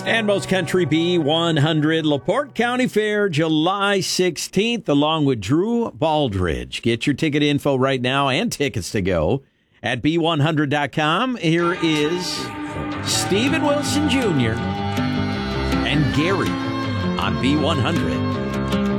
And Most Country B100 LaPorte County Fair, July 16th, along with Drew Baldridge. Get your ticket info right now and tickets to go at B100.com. Here is Steven Wilson Jr. and Gary on B100.